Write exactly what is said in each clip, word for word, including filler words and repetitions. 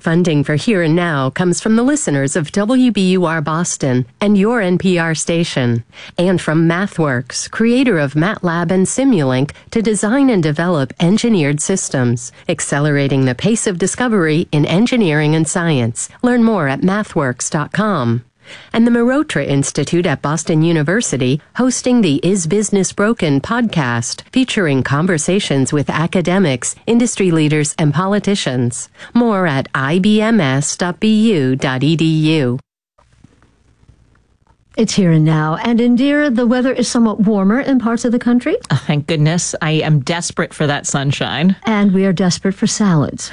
Funding for Here and Now comes from the listeners of W B U R Boston and your N P R station, and from MathWorks, creator of MATLAB and Simulink, to design and develop engineered systems, accelerating the pace of discovery in engineering and science. Learn more at mathworks dot com. And the Mehrotra Institute at Boston University hosting the Is Business Broken podcast, featuring conversations with academics, industry leaders, and politicians. More at I B M S dot B U dot E D U. It's Here and Now. And Indira, the weather is somewhat warmer in parts of the country. Oh, thank goodness. I am desperate for that sunshine. And we are desperate for salads.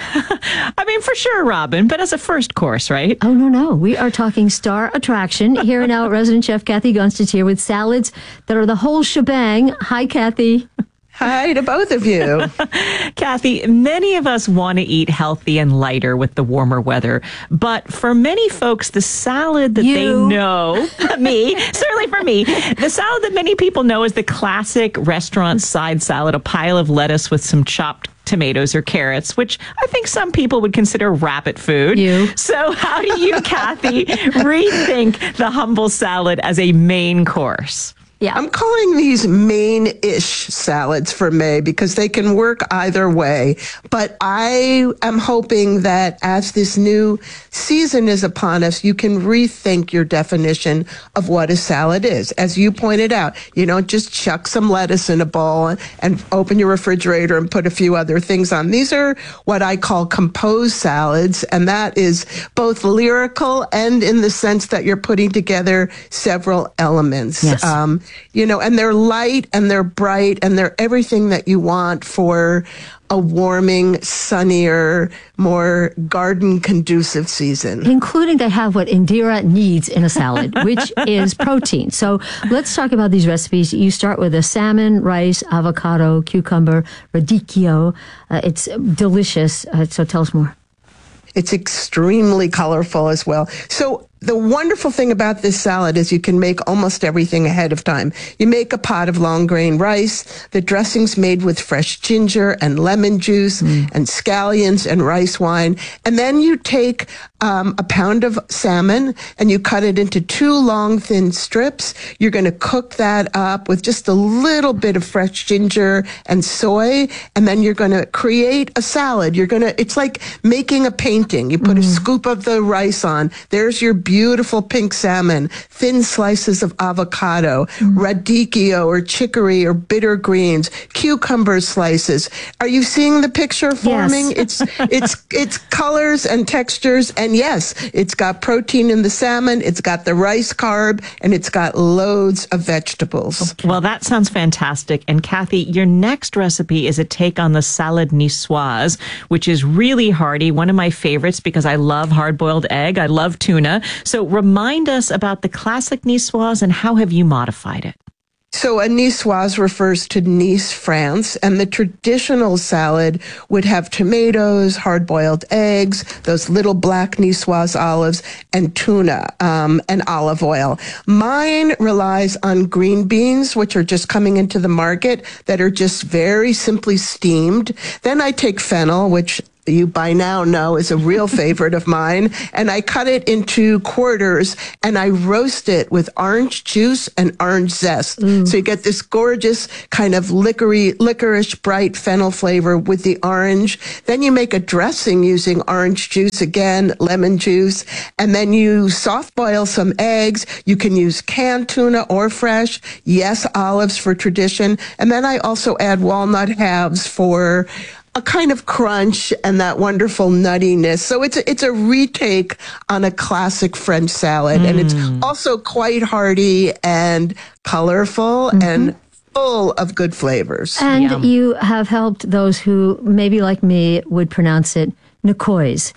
I mean, for sure, Robin, but as a first course, right? Oh, no, no. We are talking star attraction. Here and Now, resident chef Kathy Gunst is here with salads that are the whole shebang. Hi, Kathy. Hi to both of you. Kathy, many of us want to eat healthy and lighter with the warmer weather, but for many folks, the salad that you. they know, me, certainly for me, the salad that many people know is the classic restaurant side salad, a pile of lettuce with some chopped tomatoes or carrots, which I think some people would consider rabbit food. You. So how do you, Kathy, rethink the humble salad as a main course? Yeah. I'm calling these main-ish salads for May because they can work either way. But I am hoping that as this new season is upon us, you can rethink your definition of what a salad is. As you pointed out, you don't just chuck some lettuce in a bowl and open your refrigerator and put a few other things on. These are what I call composed salads, and that is both lyrical and in the sense that you're putting together several elements. Yes. Um, You know, and they're light and they're bright and they're everything that you want for a warming, sunnier, more garden-conducive season. Including they have what Indira needs in a salad, which is protein. So let's talk about these recipes. You start with a salmon, rice, avocado, cucumber, radicchio. Uh, it's delicious. Uh, so tell us more. It's extremely colorful as well. So the wonderful thing about this salad is you can make almost everything ahead of time. You make a pot of long grain rice. The dressing's made with fresh ginger and lemon juice mm. and scallions and rice wine. And then you take um, a pound of salmon and you cut it into two long, thin strips. You're going to cook that up with just a little bit of fresh ginger and soy. And then you're going to create a salad. You're going to, it's like making a painting. You put mm. a scoop of the rice on. There's your beautiful pink salmon, thin slices of avocado, mm. radicchio or chicory or bitter greens, cucumber slices. Are you seeing the picture forming? Yes. It's it's it's colors and textures, and yes, it's got protein in the salmon, it's got the rice carb, and it's got loads of vegetables. Okay. Well, that sounds fantastic. And Kathy, your next recipe is a take on the salad niçoise, which is really hearty, one of my favorites because I love hard-boiled egg, I love tuna. So remind us about the classic niçoise and how have you modified it? So a niçoise refers to Nice, France, and the traditional salad would have tomatoes, hard-boiled eggs, those little black niçoise olives, and tuna um, and olive oil. Mine relies on green beans, which are just coming into the market, that are just very simply steamed. Then I take fennel, which you by now know is a real favorite of mine, and I cut it into quarters and I roast it with orange juice and orange zest. Mm. So you get this gorgeous kind of liquory, licorice, bright fennel flavor with the orange. Then you make a dressing using orange juice again, lemon juice, and then you soft boil some eggs. You can use canned tuna or fresh. Yes, olives for tradition. And then I also add walnut halves for a kind of crunch and that wonderful nuttiness. So it's a, it's a retake on a classic French salad. Mm. And it's also quite hearty and colorful mm-hmm. and full of good flavors. And Yum. You have helped those who, maybe like me, would pronounce it Niçoise.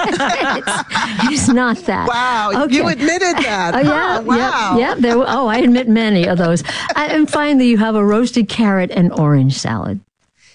it's, it's not that. Wow, okay. You admitted that. Oh, yeah, oh, wow. yeah, yeah. There, oh, I admit many of those. And finally, you have a roasted carrot and orange salad.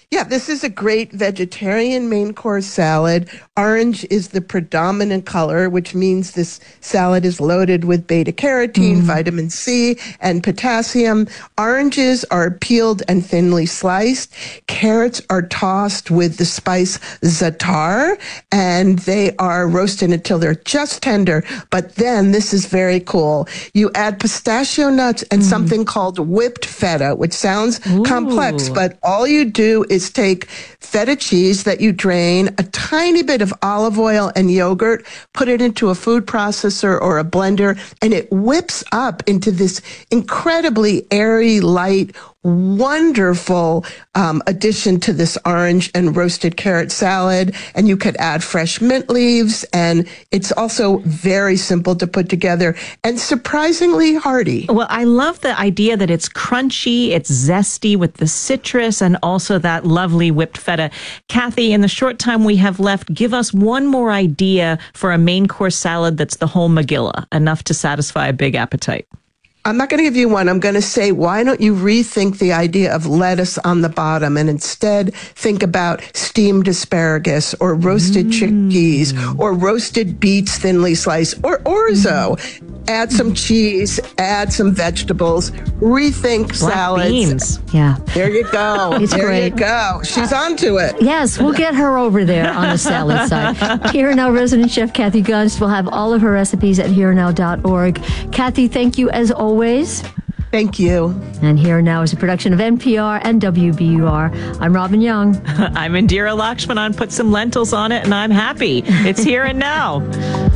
Yeah, this is a great vegetarian main course salad. Orange is the predominant color, which means this salad is loaded with beta carotene, mm. vitamin C, and potassium. Oranges are peeled and thinly sliced. Carrots are tossed with the spice za'atar, and they are roasted until they're just tender. But then, this is very cool, you add pistachio nuts and mm. something called whipped feta, which sounds Ooh. complex, but all you do is is take feta cheese that you drain, a tiny bit of olive oil and yogurt, put it into a food processor or a blender, and it whips up into this incredibly airy, light, wonderful um, addition to this orange and roasted carrot salad. And you could add fresh mint leaves, and it's also very simple to put together and surprisingly hearty. Well, I love the idea that it's crunchy, it's zesty with the citrus, and also that lovely whipped feta. Kathy, in the short time we have left, give us one more idea for a main course salad that's the whole Megillah, enough to satisfy a big appetite. I'm not going to give you one. I'm going to say, why don't you rethink the idea of lettuce on the bottom and instead think about steamed asparagus or roasted mm. chickpeas or roasted beets thinly sliced or orzo. Mm. Add some cheese, add some vegetables, rethink Black salads. Beans. Yeah. There you go. It's there great. you go. She's uh, onto it. Yes, we'll get her over there on the salad side. Here and Now resident chef Kathy Gunst will have all of her recipes at here now dot org. Kathy, thank you as always. Thank you. And Here and Now is a production of N P R and W B U R. I'm Robin Young. I'm Indira Lakshmanan. Put some lentils on it and I'm happy. It's Here and Now.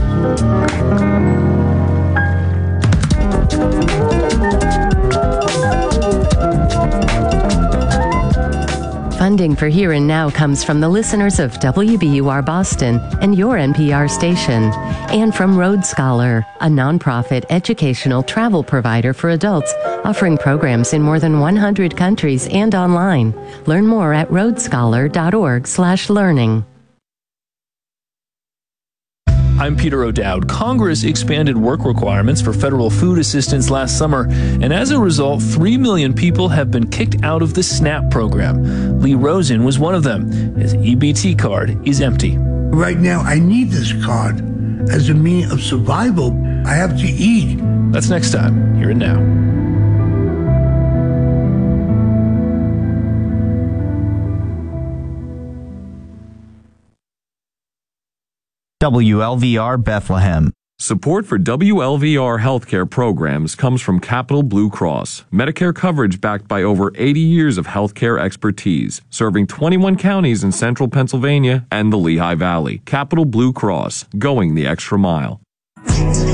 Funding for Here and Now comes from the listeners of W B U R Boston and your N P R station, and from Road Scholar, a nonprofit educational travel provider for adults offering programs in more than one hundred countries and online. Learn more at road scholar dot org slash learning. I'm Peter O'Dowd. Congress expanded work requirements for federal food assistance last summer, and as a result, three million people have been kicked out of the SNAP program. Lee Rosen was one of them. His E B T card is empty. Right now, I need this card as a means of survival. I have to eat. That's next time, Here and Now. W L V R Bethlehem. Support for W L V R healthcare programs comes from Capital Blue Cross, Medicare coverage backed by over eighty years of healthcare expertise, serving twenty-one counties in central Pennsylvania and the Lehigh Valley. Capital Blue Cross, going the extra mile.